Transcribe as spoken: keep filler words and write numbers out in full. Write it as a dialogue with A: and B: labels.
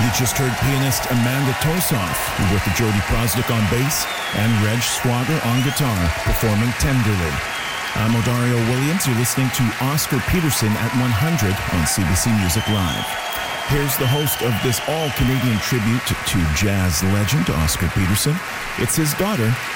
A: You just heard pianist Amanda Tosoff with Jody Prosdick on bass and Reg Swager on guitar, performing Tenderly. I'm Odario Williams. You're listening to Oscar Peterson at one hundred on C B C Music Live. Here's the host of this all-Canadian tribute to jazz legend Oscar Peterson. It's his daughter,